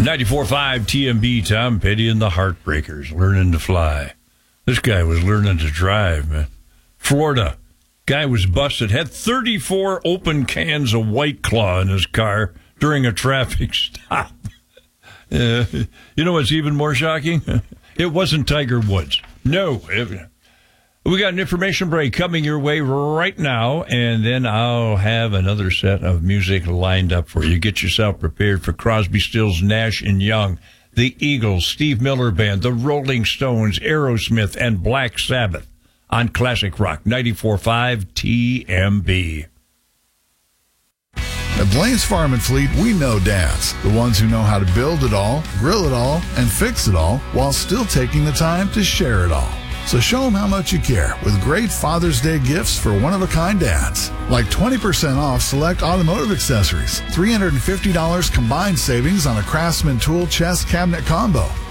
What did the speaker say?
94.5 TMB, Tom Petty and the Heartbreakers, learning to fly. This guy was learning to drive, man. Florida, guy was busted, had 34 open cans of White Claw in his car during a traffic stop. You know what's even more shocking? It wasn't Tiger Woods. No. We got an information break coming your way right now, and then I'll have another set of music lined up for you. Get yourself prepared for Crosby, Stills, Nash & Young, the Eagles, Steve Miller Band, the Rolling Stones, Aerosmith, and Black Sabbath on Classic Rock 94.5 TMB. At Blaine's Farm and Fleet, we know dads, the ones who know how to build it all, grill it all, and fix it all while still taking the time to share it all. So show them how much you care with great Father's Day gifts for one-of-a-kind dads. Like 20% off select automotive accessories, $350 combined savings on a Craftsman tool chest cabinet combo,